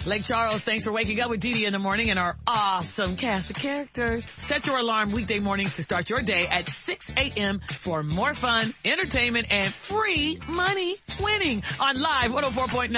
Lake Charles, thanks for waking up with Dee Dee in the morning and our awesome cast of characters. Set your alarm weekday mornings to start your day at 6 a.m. for more fun, entertainment, and free money winning on Live 104.9.